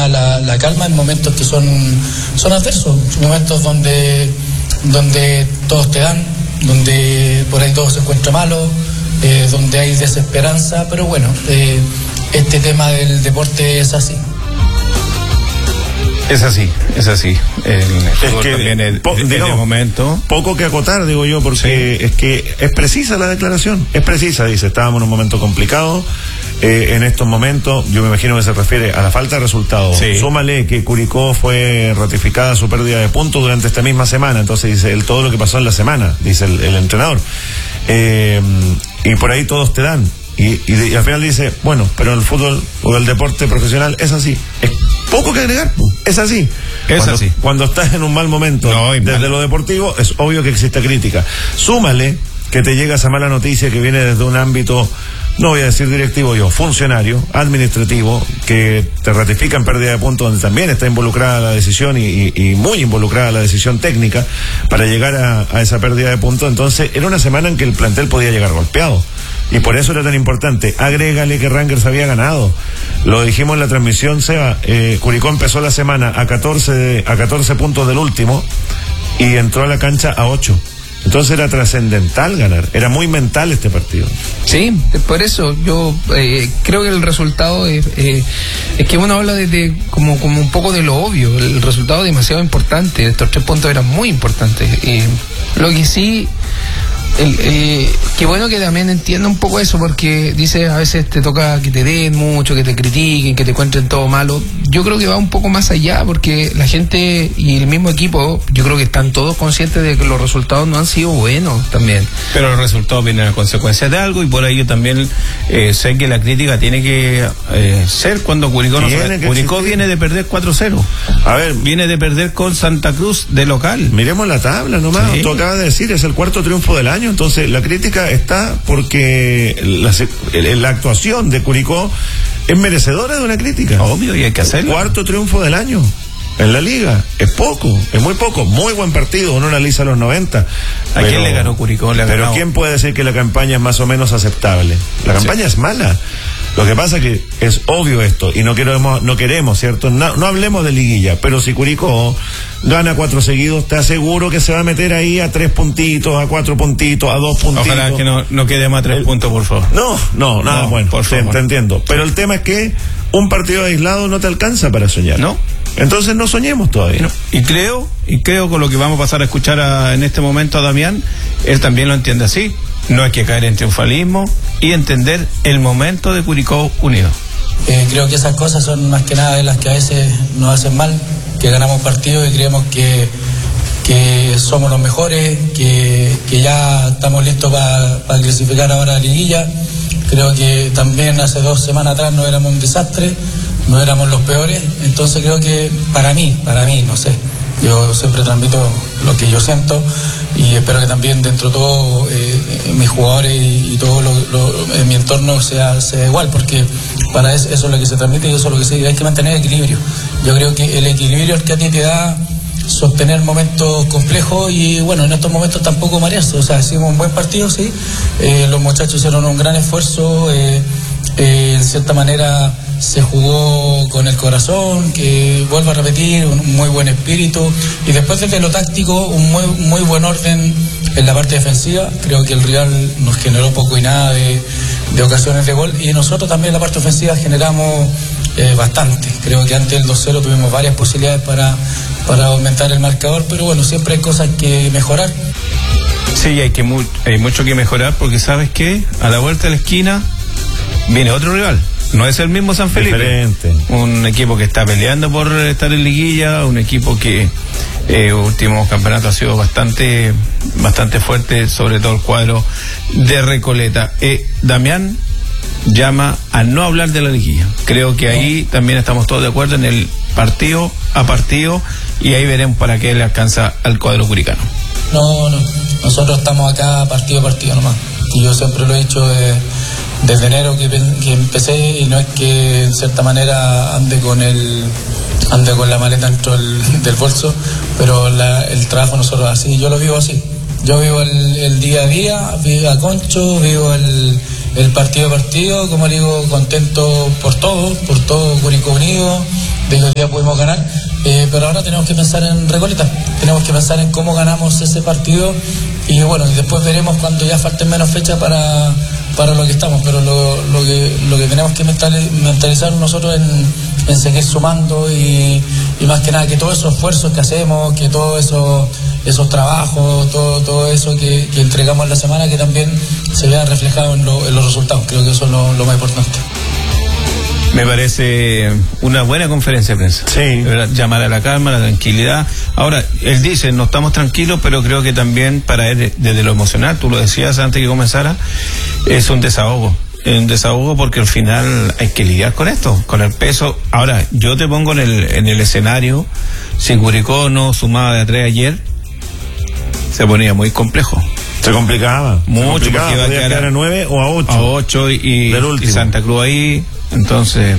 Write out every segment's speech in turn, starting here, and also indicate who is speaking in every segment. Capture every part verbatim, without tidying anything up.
Speaker 1: mantenga la, la calma en momentos que son, son adversos, momentos donde, donde todos te dan, donde por ahí todo se encuentra malo, eh, donde hay desesperanza, pero bueno, eh, este tema del deporte es así.
Speaker 2: Es así, es así. El
Speaker 3: es que
Speaker 2: también es,
Speaker 3: po,
Speaker 2: es
Speaker 3: digamos,
Speaker 2: de momento.
Speaker 3: Poco que acotar, digo yo, porque sí. es que es precisa la declaración, es precisa, dice, estábamos en un momento complicado, eh, en estos momentos, yo me imagino que se refiere a la falta de resultados. Sí. Súmale que Curicó fue ratificada su pérdida de puntos durante esta misma semana, entonces dice, el, todo lo que pasó en la semana, dice el, el entrenador. Eh, y por ahí todos te dan. Y, y, y al final dice, bueno, pero el fútbol o el deporte profesional es así. Es poco que agregar, es así.
Speaker 2: Es
Speaker 3: cuando,
Speaker 2: así.
Speaker 3: Cuando estás en un mal momento, no, desde mal. Lo deportivo, es obvio que existe crítica. Súmale que te llega esa mala noticia que viene desde un ámbito, no voy a decir directivo yo, funcionario, administrativo, que te ratifican pérdida de puntos, donde también está involucrada la decisión y, y, y muy involucrada la decisión técnica para llegar a, a esa pérdida de puntos. Entonces era una semana en que el plantel podía llegar golpeado. Y por eso era tan importante. Agrégale que Rangers había ganado. Lo dijimos en la transmisión, Seba. Eh, Curicó empezó la semana a catorce, a catorce puntos del último y entró a la cancha a ocho. Entonces era trascendental ganar. Era muy mental este partido.
Speaker 4: Sí, por eso yo eh, creo que el resultado es, eh, es que uno habla de, de como, como un poco de lo obvio. El resultado es demasiado importante. Estos tres puntos eran muy importantes. Eh, lo que sí... El, el, qué bueno que también entienda un poco eso, porque dice a veces te toca que te den mucho, que te critiquen, que te encuentren todo malo. Yo creo que va un poco más allá, porque la gente y el mismo equipo, yo creo que están todos conscientes de que los resultados no han sido buenos también.
Speaker 2: Pero los resultados vienen a consecuencia de algo, y por ello también eh, sé que la crítica tiene que eh, ser cuando Curicó no sabe. Curicó viene de perder cuatro cero. A ver, viene de perder con Santa Cruz de local.
Speaker 3: Miremos la tabla nomás. Sí. Tú acabas de decir, es el cuarto triunfo del año. Entonces la crítica está porque la, la actuación de Curicó es merecedora de una crítica.
Speaker 2: Obvio, y hay que hacerlo.
Speaker 3: Cuarto triunfo del año en la liga, es poco, es muy poco. Muy buen partido, uno analiza los noventa.
Speaker 2: ¿A pero, quién le ganó Curicó? Le
Speaker 3: pero ganado. ¿Quién puede decir que la campaña es más o menos aceptable? La campaña sí. es mala. Lo que pasa es que es obvio esto, y no queremos, no queremos, ¿cierto? No, no hablemos de liguilla, pero si Curicó gana cuatro seguidos, te aseguro que se va a meter ahí a tres puntitos, a cuatro puntitos, a dos puntitos.
Speaker 2: Ojalá que no, no quede más a tres el, puntos, por favor.
Speaker 3: No, no, nada, no, bueno, por te, te entiendo. Pero el tema es que un partido aislado no te alcanza para soñar.
Speaker 2: No.
Speaker 3: Entonces no soñemos todavía. No.
Speaker 2: Y creo, y creo con lo que vamos a pasar a escuchar a, en este momento a Damián, él también lo entiende así. No hay que caer en triunfalismo y entender el momento de Curicó unido.
Speaker 1: Eh, creo que esas cosas son más que nada de las que a veces nos hacen mal, que ganamos partidos y creemos que, que somos los mejores, que, que ya estamos listos para pa clasificar ahora a la liguilla. Creo que también hace dos semanas atrás no éramos un desastre, no éramos los peores. Entonces creo que para mí, para mí, no sé, yo siempre transmito lo que yo siento y espero que también dentro de todo eh, mis jugadores y, y todo lo, lo, en mi entorno sea, sea igual, porque para eso, eso es lo que se transmite y eso es lo que se hay que mantener equilibrio. Yo creo que el equilibrio es el que a ti te da sostener momentos complejos y bueno, en estos momentos tampoco marearse. O sea, hicimos un buen partido, sí, eh, los muchachos hicieron un gran esfuerzo, eh, eh, en cierta manera se jugó con el corazón, que vuelvo a repetir, un muy buen espíritu, y después desde lo táctico un muy, muy buen orden en la parte defensiva. Creo que el Real nos generó poco y nada de, de ocasiones de gol, y nosotros también en la parte ofensiva generamos eh, bastante. Creo que antes del dos cero tuvimos varias posibilidades para, para aumentar el marcador, pero bueno, siempre hay cosas que mejorar.
Speaker 2: Sí, hay, que mu hay mucho que mejorar, porque ¿sabes qué? A la vuelta de la esquina viene otro rival. No es el mismo San Felipe.
Speaker 3: Diferente.
Speaker 2: Un equipo que está peleando por estar en liguilla, un equipo que eh, último campeonato ha sido bastante bastante fuerte, sobre todo el cuadro de Recoleta. Eh, Damián llama a no hablar de la liguilla. Creo que ahí no. también estamos todos de acuerdo en el partido a partido, y ahí veremos para qué le alcanza al cuadro curicano.
Speaker 1: No, no. Nosotros estamos acá partido a partido nomás. Y yo siempre lo he dicho de... desde enero que, que empecé, y no es que en cierta manera ande con el ande con la maleta dentro del, del bolso, pero la, el trabajo nosotros así, yo lo vivo así. Yo vivo el, el día a día, vivo a Concho, vivo el, el partido a partido, como digo, contento por todo, por todo Curicó Unido, de que hoy día pudimos ganar, eh, pero ahora tenemos que pensar en Recoleta, tenemos que pensar en cómo ganamos ese partido y bueno, y después veremos cuando ya falten menos fechas para, para lo que estamos, pero lo, lo, que, lo que tenemos que mentalizar nosotros en, en seguir sumando y, y más que nada que todos esos esfuerzos que hacemos, que todos esos, esos trabajos, todo, todo eso que, que entregamos en la semana, que también se vea reflejado en, lo, en los resultados. Creo que eso es lo, lo más importante.
Speaker 2: Me parece una buena conferencia de prensa.
Speaker 3: Sí.
Speaker 2: Llamar a la calma, a la tranquilidad. Ahora, él dice, no estamos tranquilos, pero creo que también para él, desde lo emocional, tú lo decías antes que comenzara, es un desahogo. Un desahogo porque al final hay que lidiar con esto, con el peso. Ahora, yo te pongo en el, en el escenario, si Curicó no sumaba de a tres ayer, se ponía muy complejo.
Speaker 3: Se complicaba.
Speaker 2: Mucho,
Speaker 3: se complicaba,
Speaker 2: porque iba a quedar
Speaker 3: quedar a nueve o a ocho.
Speaker 2: A ocho y, y, y Santa Cruz ahí. Entonces,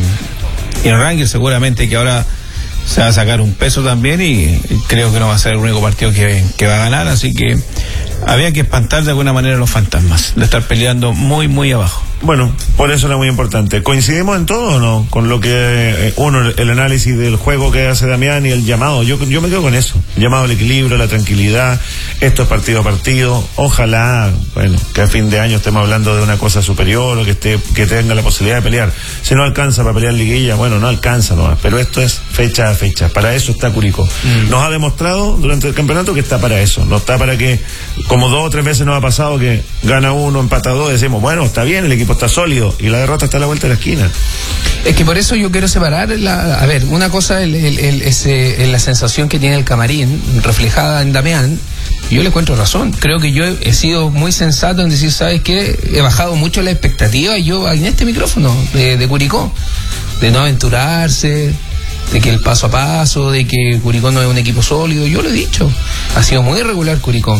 Speaker 2: y el Rangers seguramente que ahora se va a sacar un peso también y, y creo que no va a ser el único partido que, que va a ganar, así que había que espantar de alguna manera a los fantasmas, de estar peleando muy, muy abajo.
Speaker 3: Bueno, por eso era muy importante. ¿Coincidimos en todo o no? Con lo que, eh, uno, el análisis del juego que hace Damián y el llamado. Yo, yo me quedo con eso. El llamado al equilibrio, la tranquilidad. Esto es partido a partido. Ojalá, bueno, que a fin de año estemos hablando de una cosa superior o que esté, que tenga la posibilidad de pelear. Si no alcanza para pelear liguilla, bueno, no alcanza nomás. Pero esto es fecha a fecha. Para eso está Curicó. Mm. Nos ha demostrado durante el campeonato que está para eso. No está para que, como dos o tres veces nos ha pasado que gana uno, empata dos, decimos, bueno, está bien, el equipo está sólido y la derrota está a la vuelta de la esquina.
Speaker 4: Es que por eso yo quiero separar la, a ver, una cosa el, el, el, es eh, la sensación que tiene el camarín reflejada en Damián. Yo le encuentro razón, creo que yo he, he sido muy sensato en decir, ¿sabes qué? He bajado mucho la expectativa yo en este micrófono de, de Curicó, de no aventurarse, de que el paso a paso, de que Curicó no es un equipo sólido. Yo lo he dicho, ha sido muy irregular Curicó.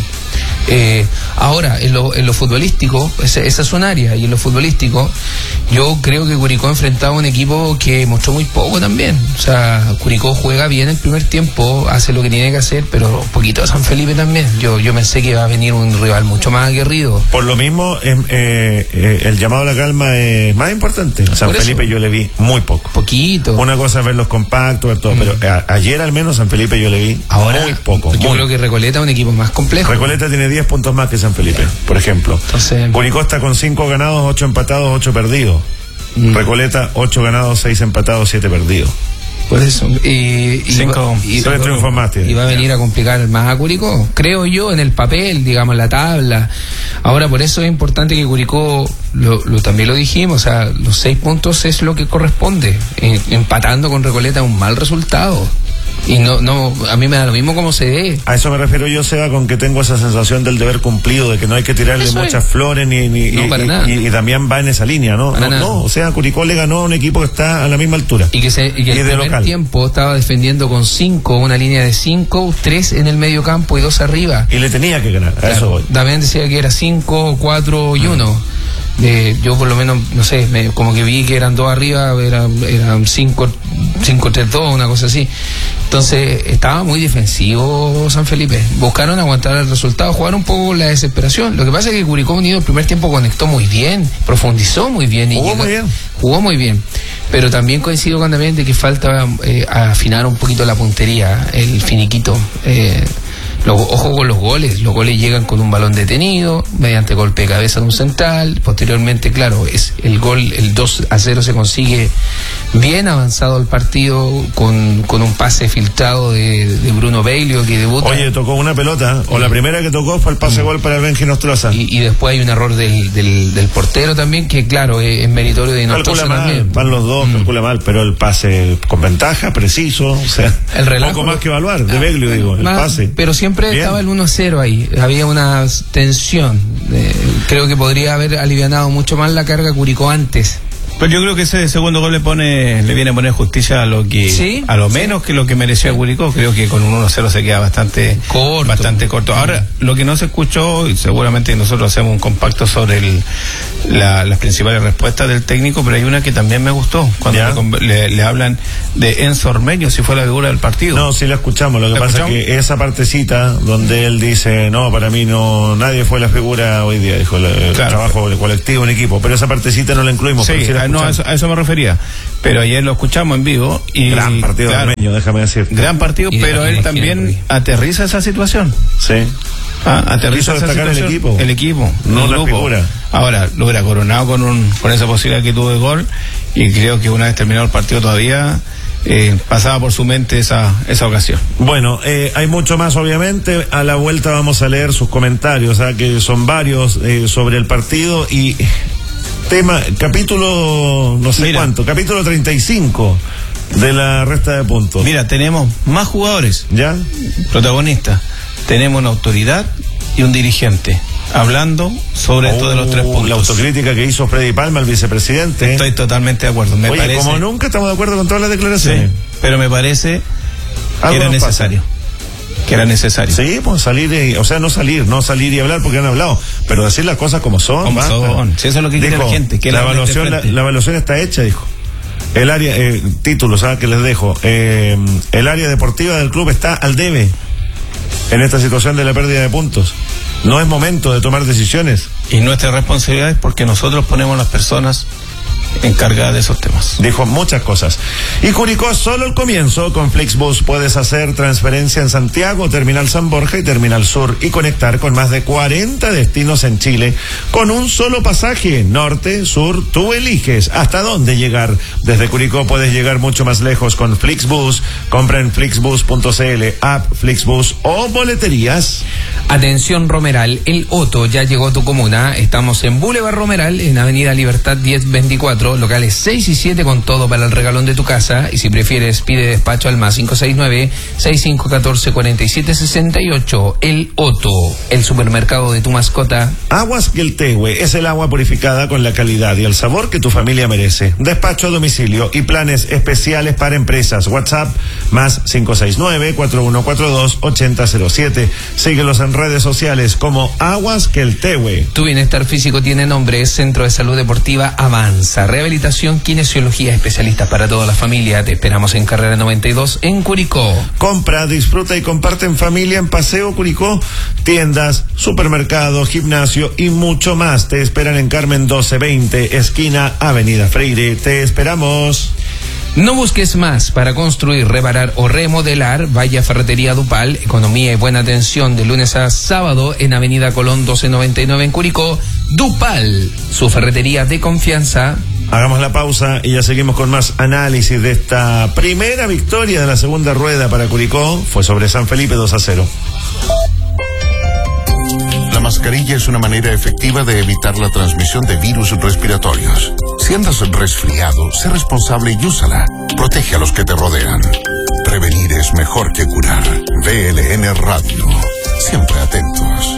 Speaker 4: Eh, ahora, en lo, en lo futbolístico, esa, esa es un área, y en lo futbolístico, yo creo que Curicó ha enfrentado a un equipo que mostró muy poco también. O sea, Curicó juega bien el primer tiempo, hace lo que tiene que hacer, pero un poquito de San Felipe también. Yo, yo pensé que iba a venir un rival mucho más aguerrido.
Speaker 3: Por lo mismo, eh, eh, el llamado a la calma es más importante. San Felipe yo le vi muy poco.
Speaker 4: Poquito.
Speaker 3: Una cosa es ver los compactos, ver todo, mm. pero a, ayer al menos San Felipe yo le vi
Speaker 4: Ahora,
Speaker 3: muy poco.
Speaker 4: Yo
Speaker 3: muy.
Speaker 4: creo que Recoleta es un equipo más complejo.
Speaker 3: Recoleta tiene diez puntos más que San Felipe, por ejemplo.
Speaker 4: Entonces,
Speaker 3: Curicó está con cinco ganados, ocho empatados, ocho perdidos. Mm. Recoleta, ocho ganados, seis empatados, siete perdidos.
Speaker 4: Por eso. Y, y,
Speaker 3: Cinco,
Speaker 4: y,
Speaker 3: tres triunfos más.
Speaker 4: Y va a venir a complicar más a Curicó, creo yo, en el papel, digamos, la tabla. Ahora, por eso es importante que Curicó, lo, lo también lo dijimos, o sea, los seis puntos es lo que corresponde. Eh, empatando con Recoleta es un mal resultado. Y no, no, a mí me da lo mismo como se ve.
Speaker 3: A eso me refiero yo, Seba, con que tengo esa sensación del deber cumplido, de que no hay que tirarle
Speaker 4: eso
Speaker 3: muchas
Speaker 4: es.
Speaker 3: flores, ni, ni
Speaker 4: no,
Speaker 3: y,
Speaker 4: para
Speaker 3: y,
Speaker 4: nada.
Speaker 3: Y, y Damián va en esa línea, ¿no? No, no, o sea, Curicó le ganó a un equipo que está a la misma altura.
Speaker 4: Y que, se, y que
Speaker 3: y
Speaker 4: el primer
Speaker 3: local.
Speaker 4: tiempo estaba defendiendo con cinco, una línea de cinco, tres en el medio campo y dos arriba.
Speaker 3: Y le tenía que ganar, a
Speaker 4: claro,
Speaker 3: eso voy.
Speaker 4: Damián decía que era cinco, cuatro y uno. Eh, yo por lo menos, no sé, me, como que vi que eran dos arriba, eran, eran cinco, cinco, tres, dos, una cosa así. Entonces estaba muy defensivo San Felipe. Buscaron aguantar el resultado, jugaron un poco la desesperación. Lo que pasa es que Curicó Unido el primer tiempo conectó muy bien, profundizó muy bien. Y
Speaker 3: jugó
Speaker 4: llegó,
Speaker 3: muy bien.
Speaker 4: Jugó muy bien. Pero también coincido con Damián de que falta eh, afinar un poquito la puntería, el finiquito. Eh, Los, ojo con los goles, los goles llegan con un balón detenido, mediante golpe de cabeza de un central, posteriormente, claro, es el gol, el dos a cero se consigue bien avanzado el partido, con, con un pase filtrado de, de Bruno Beilio que debuta.
Speaker 3: Oye, tocó una pelota, o la primera que tocó fue el pase mm. gol para el Benji Nostroza.
Speaker 4: Y, y después hay un error del, del, del portero también, que claro, es, es meritorio de Nostroza
Speaker 3: calcula mal,
Speaker 4: también.
Speaker 3: van los dos, mm. calcula mal, pero el pase con ventaja, preciso, o sea,
Speaker 4: el relajo,
Speaker 3: poco más que evaluar, de Beilio, digo, el
Speaker 4: más,
Speaker 3: pase.
Speaker 4: Pero siempre Bien. Estaba el uno a cero ahí, había una tensión, eh, creo que podría haber alivianado mucho más la carga Curicó antes,
Speaker 2: Pero yo creo que ese segundo gol le pone, le viene a poner justicia a lo que, ¿sí? a lo menos sí. que lo que merecía Curicó. Creo que con un uno cero se queda bastante corto. bastante corto. Ahora, lo que no se escuchó, y seguramente nosotros hacemos un compacto sobre el, la, las principales respuestas del técnico, pero hay una que también me gustó, cuando le, le, le hablan de Enzo Ormeño, si fue la figura del partido.
Speaker 3: No, sí la escuchamos, lo que pasa escuchamos? es que esa partecita donde él dice, no, para mí no, nadie fue la figura hoy día, dijo, el, el claro. trabajo colectivo en equipo, pero esa partecita no la incluimos.
Speaker 2: Sí, no, a eso, a eso me refería. Pero ayer lo escuchamos en vivo y
Speaker 3: gran partido claro, de Armeño, déjame decir.
Speaker 2: Gran partido, y pero él también Henry. aterriza esa situación.
Speaker 3: Sí.
Speaker 2: Ah, aterriza esa situación.
Speaker 3: El equipo.
Speaker 2: El equipo.
Speaker 3: No la figura.
Speaker 2: Ahora, lo hubiera coronado con un con esa posibilidad que tuvo de gol, y creo que una vez terminado el partido todavía eh, pasaba por su mente esa esa ocasión.
Speaker 3: Bueno, eh, hay mucho más obviamente. A la vuelta vamos a leer sus comentarios, ¿eh? que son varios eh, sobre el partido y tema, capítulo, no sé Mira, cuánto, capítulo treinta y cinco de la resta de puntos.
Speaker 2: Mira, tenemos más jugadores,
Speaker 3: ¿ya?
Speaker 2: Protagonistas. Tenemos una autoridad y un dirigente hablando sobre oh, todos los tres puntos.
Speaker 3: La autocrítica que hizo Freddy Palma, el vicepresidente.
Speaker 2: Estoy totalmente de acuerdo. Me
Speaker 3: Oye,
Speaker 2: parece,
Speaker 3: como nunca estamos de acuerdo con todas las declaraciones.
Speaker 2: Sí, pero me parece que era necesario. Pasa. Que era necesario.
Speaker 3: Sí, pues salir, y, o sea, no salir, no salir y hablar porque han hablado, pero decir las cosas como son.
Speaker 2: Como son. Sí, eso es lo que quiere la gente. Que
Speaker 3: la, la, evaluación, la, la evaluación está hecha, dijo. El área, eh, título, ¿sabes? Que les dejo. Eh, el área deportiva del club está al debe en esta situación de la pérdida de puntos. No es momento de tomar decisiones.
Speaker 2: Y nuestra responsabilidad es porque nosotros ponemos las personas encargada de esos temas.
Speaker 3: Dijo muchas cosas. Y Curicó solo el comienzo. Con Flixbus puedes hacer transferencia en Santiago, Terminal San Borja y Terminal Sur y conectar con más de cuarenta destinos en Chile con un solo pasaje. Norte, sur, tú eliges hasta dónde llegar. Desde Curicó puedes llegar mucho más lejos con Flixbus. Compra en flixbus punto cl, app Flixbus o boleterías.
Speaker 4: Atención Romeral, el Otto ya llegó a tu comuna. Estamos en Boulevard Romeral, en Avenida Libertad diez veinticuatro. Locales seis y siete con todo para el regalón de tu casa, y si prefieres pide despacho al más cinco seis nueve, seis cinco uno cuatro, cuatro siete seis ocho. El Otto, el supermercado de tu mascota.
Speaker 3: Aguas Gueltehue es el agua purificada con la calidad y el sabor que tu familia merece. Despacho a domicilio y planes especiales para empresas. WhatsApp más cinco seis nueve, cuatro uno cuatro dos, ocho cero cero siete. Síguelos en redes sociales como Aguas Gueltehue.
Speaker 4: Tu bienestar físico tiene nombre, es Centro de Salud Deportiva Avanza. Rehabilitación, kinesiología, especialistas para toda la familia. Te esperamos en Carrera noventa y dos en Curicó.
Speaker 3: Compra, disfruta y comparte en familia en Paseo Curicó. Tiendas, supermercado, gimnasio y mucho más. Te esperan en Carmen doce veinte, esquina Avenida Freire. Te esperamos.
Speaker 4: No busques más para construir, reparar o remodelar. Vaya Ferretería Dupal, economía y buena atención de lunes a sábado en Avenida Colón doce noventa y nueve en Curicó. Dupal, su ferretería de confianza.
Speaker 3: Hagamos la pausa y ya seguimos con más análisis de esta primera victoria de la segunda rueda para Curicó. Fue sobre San Felipe dos a cero.
Speaker 5: La mascarilla es una manera efectiva de evitar la transmisión de virus respiratorios. Si andas resfriado, sé responsable y úsala. Protege a los que te rodean. Prevenir es mejor que curar. V L N Radio. Siempre atentos.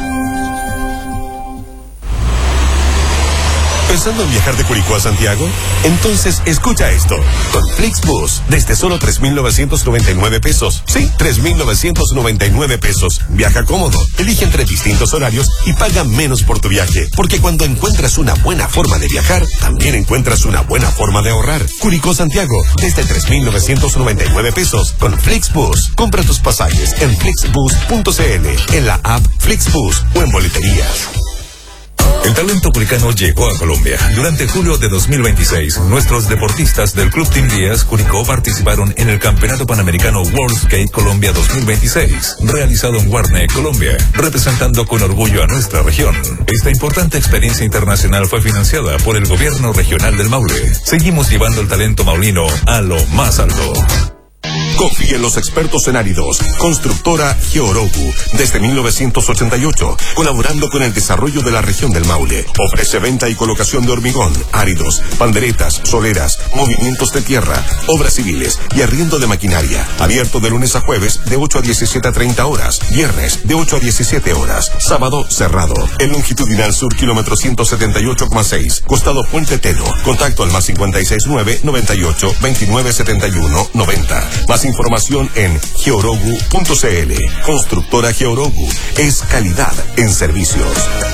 Speaker 6: ¿Pensando en viajar de Curicó a Santiago? Entonces escucha esto. Con Flixbus, desde solo tres mil novecientos noventa y nueve pesos. Sí, tres mil novecientos noventa y nueve pesos. Viaja cómodo, elige entre distintos horarios y paga menos por tu viaje. Porque cuando encuentras una buena forma de viajar, también encuentras una buena forma de ahorrar. Curicó Santiago, desde tres mil novecientos noventa y nueve pesos. Con Flixbus, compra tus pasajes en flixbus punto cl, en la app Flixbus o en boleterías.
Speaker 7: El talento curicano llegó a Colombia. Durante julio de dos mil veintiséis, nuestros deportistas del Club Team Díaz Curicó participaron en el Campeonato Panamericano World Skate Colombia dos mil veintiséis, realizado en Guarne, Colombia, representando con orgullo a nuestra región. Esta importante experiencia internacional fue financiada por el Gobierno Regional del Maule. Seguimos llevando el talento maulino a lo más alto.
Speaker 6: Confía en los expertos en áridos. Constructora Georogu, desde mil novecientos ochenta y ocho, colaborando con el desarrollo de la región del Maule. Ofrece venta y colocación de hormigón, áridos, panderetas, soleras, movimientos de tierra, obras civiles y arriendo de maquinaria. Abierto de lunes a jueves de ocho a diecisiete a treinta horas. Viernes de ocho a diecisiete horas. Sábado cerrado. En longitudinal sur, kilómetro ciento setenta y ocho coma seis. Costado Puente Teno. Contacto al más cincuenta y seis nueve, noventa y ocho, veintinueve setenta y uno, noventa. Más información en georogu punto cl. Constructora Georogu es calidad en servicios.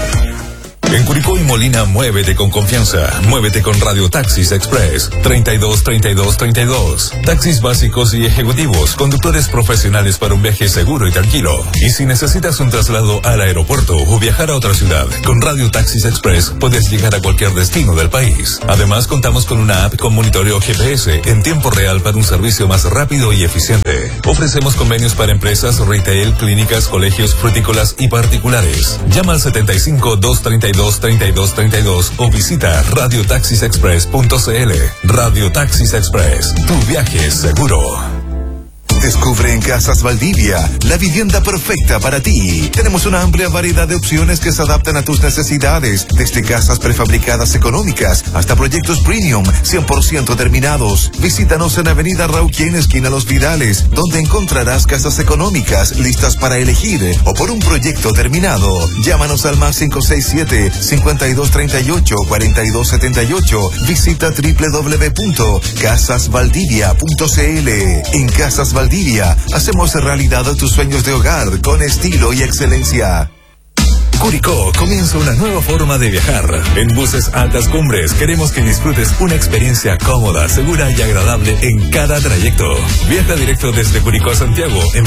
Speaker 7: En Curicó y Molina, muévete con confianza. Muévete con Radio Taxis Express. treinta y dos, treinta y dos, treinta y dos. Taxis básicos y ejecutivos. Conductores profesionales para un viaje seguro y tranquilo. Y si necesitas un traslado al aeropuerto o viajar a otra ciudad, con Radio Taxis Express puedes llegar a cualquier destino del país. Además, contamos con una app con monitoreo G P S en tiempo real para un servicio más rápido y eficiente. Ofrecemos convenios para empresas, retail, clínicas, colegios, frutícolas y particulares. Llama al setenta y cinco, doscientos treinta y dos, treinta y dos treinta y dos o visita radio taxis express punto cl. Radio Taxis Express, tu viaje es seguro.
Speaker 8: Descubre en Casas Valdivia la vivienda perfecta para ti. Tenemos una amplia variedad de opciones que se adaptan a tus necesidades, desde casas prefabricadas económicas hasta proyectos premium cien por ciento terminados. Visítanos en Avenida Rauquien, esquina Los Vidales, donde encontrarás casas económicas listas para elegir o por un proyecto terminado. Llámanos al más cinco seis siete, cincuenta y dos treinta y ocho, cuarenta y dos setenta y ocho. Visita doble u doble u doble u punto casas valdivia punto cl. En Casas Valdivia hacemos realidad tus sueños de hogar con estilo y excelencia.
Speaker 7: Curicó comienza una nueva forma de viajar. En Buses Altas Cumbres queremos que disfrutes una experiencia cómoda, segura y agradable en cada trayecto. Viaja directo desde Curicó a Santiago en